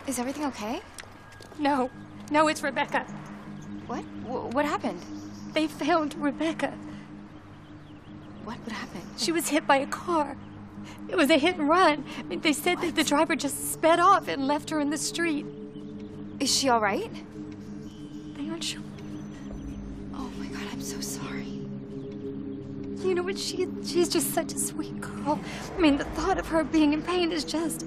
Is everything okay? No. No, it's Rebecca. What? What happened? They found Rebecca. What happened? She was hit by a car. It was a hit and run. I mean, they said that the driver just sped off and left her in the street. Is she all right? They aren't sure. Oh my God, I'm so sorry. You know what? She's just such a sweet girl. I mean, the thought of her being in pain is just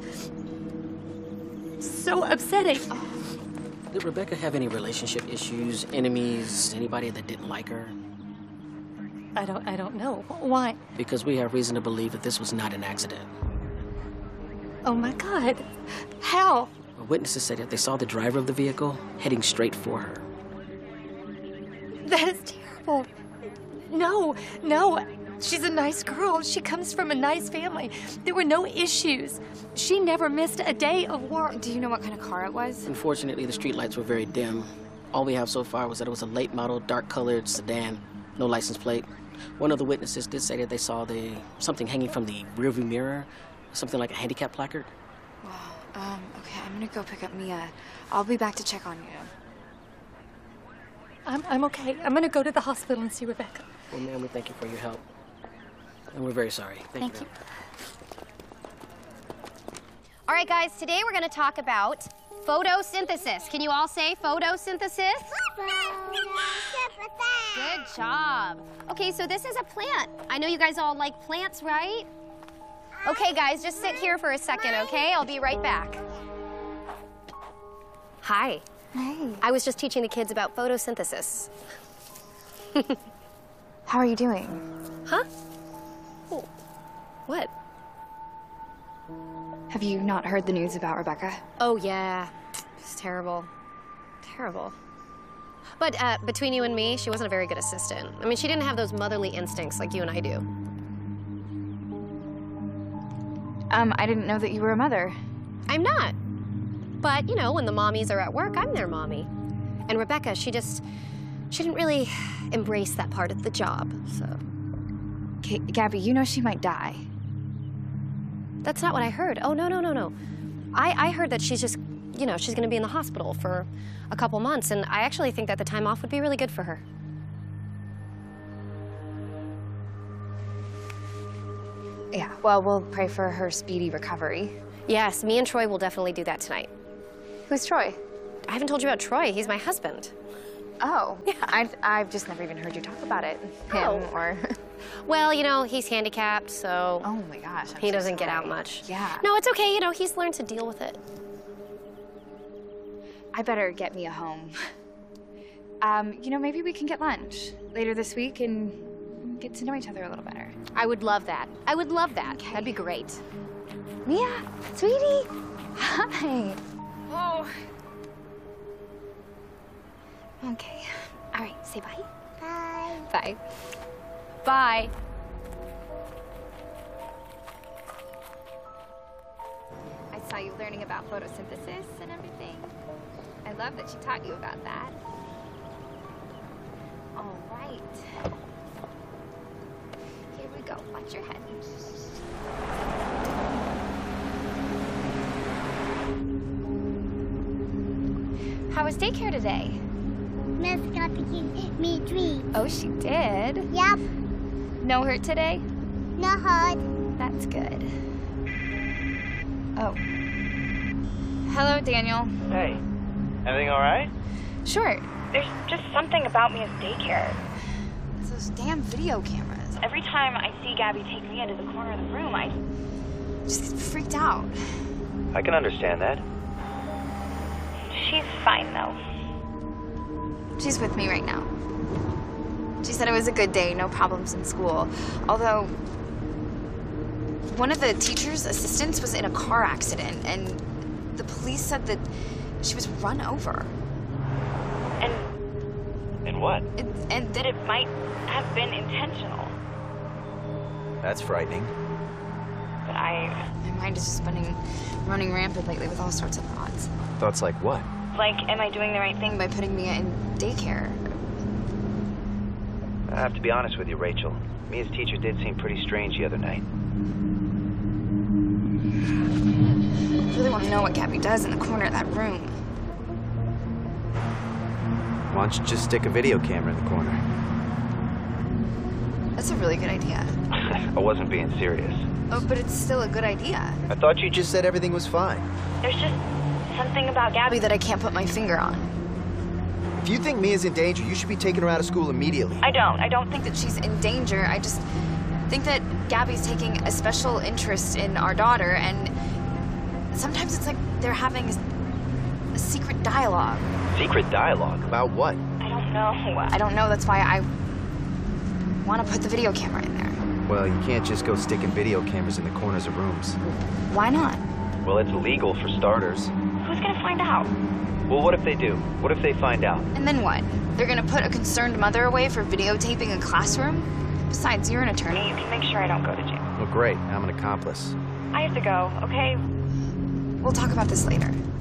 so upsetting. Oh. Did Rebecca have any relationship issues, enemies, anybody that didn't like her? I don't know. Why? Because we have reason to believe that this was not an accident. Oh my God. How? Witnesses said that they saw the driver of the vehicle heading straight for her. That is terrible. No. She's a nice girl. She comes from a nice family. There were no issues. She never missed a day of work. Do you know what kind of car it was? Unfortunately, the streetlights were very dim. All we have so far was that it was a late model, dark-colored sedan, no license plate. One of the witnesses did say that they saw something hanging from the rearview mirror, something like a handicap placard. Wow. Okay, I'm gonna go pick up Mia. I'll be back to check on you. I'm okay. I'm gonna go to the hospital and see Rebecca. Well, ma'am, we thank you for your help. And we're very sorry. Thank you. All right, guys, today we're going to talk about photosynthesis. Can you all say photosynthesis? Good job. Okay, so this is a plant. I know you guys all like plants, right? Okay, guys, just sit here for a second, okay? I'll be right back. Hi. Hey. I was just teaching the kids about photosynthesis. How are you doing? Huh? Oh. What? Have you not heard the news about Rebecca? Oh, yeah. It's terrible. Terrible. But between you and me, she wasn't a very good assistant. I mean, she didn't have those motherly instincts like you and I do. I didn't know that you were a mother. I'm not. But, you know, when the mommies are at work, I'm their mommy. And Rebecca, she didn't really embrace that part of the job, so. Okay, Gabby, you know she might die. That's not what I heard. Oh, no. I heard that she's just, you know, she's gonna be in the hospital for a couple months, and I actually think that the time off would be really good for her. Yeah, well, we'll pray for her speedy recovery. Yes, me and Troy will definitely do that tonight. Who's Troy? I haven't told you about Troy. He's my husband. Oh, yeah. I've just never even heard you talk about it. Oh. Him or... Well, you know, he's handicapped, so... Oh my gosh, he doesn't get out much. Yeah. No, it's okay. You know, he's learned to deal with it. I better get Mia home. You know, maybe we can get lunch later this week and get to know each other a little better. I would love that. I would love that. Okay. That'd be great. Mia, sweetie. Hi. Oh. Okay. All right, say bye. Bye. Bye. Bye. I saw you learning about photosynthesis and everything. I love that she taught you about that. All right. Here we go. Watch your head. How was daycare today? Miss got to give me treats. Oh, she did? Yep. No hurt today? No hurt. That's good. Oh. Hello, Daniel. Hey, everything all right? Sure. There's just something about me as daycare. It's those damn video cameras. Every time I see Gabby take me into the corner of the room, I Just get freaked out. I can understand that. She's fine, though. She's with me right now. She said it was a good day, no problems in school. Although, one of the teacher's assistants was in a car accident, and the police said that she was run over. And what? And That it might have been intentional. That's frightening. But my mind has just been running rampant lately with all sorts of thoughts. Thoughts like what? Like, am I doing the right thing? By putting Mia in daycare. I have to be honest with you, Rachel. Mia's teacher did seem pretty strange the other night. really want to know what Gabby does in the corner of that room. Why don't you just stick a video camera in the corner? That's a really good idea. I wasn't being serious. Oh, but it's still a good idea. I thought you just said everything was fine. There's just something about Gabby That I can't put my finger on. If you think Mia's in danger, you should be taking her out of school immediately. I don't think That she's in danger. I just think that Gabby's taking a special interest in our daughter, and sometimes it's like they're having a secret dialogue. Secret dialogue? About what? I don't know. I don't know, that's why I want to put the video camera in there. Well, you can't just go sticking video cameras in the corners of rooms. Why not? Well, it's illegal for starters. Who's gonna find out? Well, what if they do? What if they find out? And then what? They're gonna put a concerned mother away for videotaping a classroom? Besides, you're an attorney. You can make sure I don't go to jail. Well, great. I'm an accomplice. I have to go, okay? We'll talk about this later.